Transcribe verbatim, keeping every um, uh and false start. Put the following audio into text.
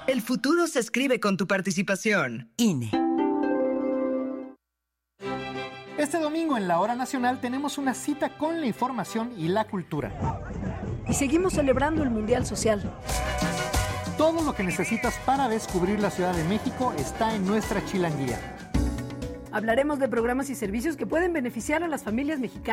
El futuro se escribe con tu participación. I N E. Este domingo en la Hora Nacional tenemos una cita con la información y la cultura. Y seguimos celebrando el Mundial Social. Todo lo que necesitas para descubrir la Ciudad de México está en nuestra chilanguía. Hablaremos de programas y servicios que pueden beneficiar a las familias mexicanas.